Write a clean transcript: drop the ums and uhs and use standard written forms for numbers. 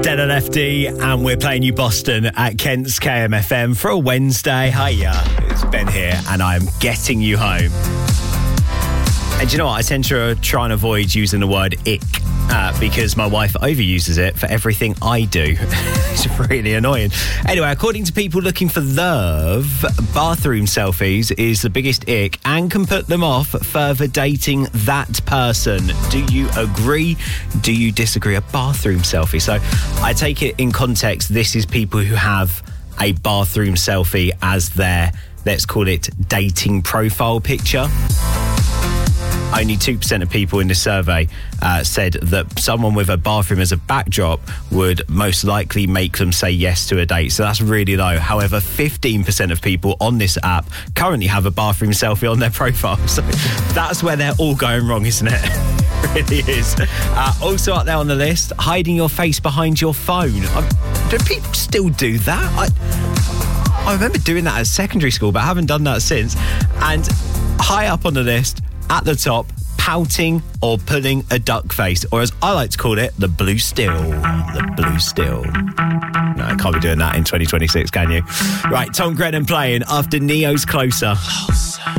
Dead LFD, and we're playing you Boston at Kent's KMFM for a Wednesday. Hiya, it's Ben here, and I'm getting you home. And do you know what? I tend to try and avoid using the word ick because my wife overuses it for everything I do. It's really annoying. Anyway, according to people looking for love, bathroom selfies is the biggest ick and can put them off further dating that person. Do you agree? Do you disagree? A bathroom selfie. So I take it in context, this is people who have a bathroom selfie as their, let's call it, dating profile picture. Only 2% of people in this survey said that someone with a bathroom as a backdrop would most likely make them say yes to a date. So that's really low. However, 15% of people on this app currently have a bathroom selfie on their profile. So that's where they're all going wrong, isn't it? It really is. Also up there on the list, hiding your face behind your phone. Do people still do that? I remember doing that at secondary school, but I haven't done that since. And high up on the list, at the top, pouting or pulling a duck face, or as I like to call it, the blue still. The blue still. No, I can't be doing that in 2026, can you? Right, Tom Grennan playing after Neo's Closer.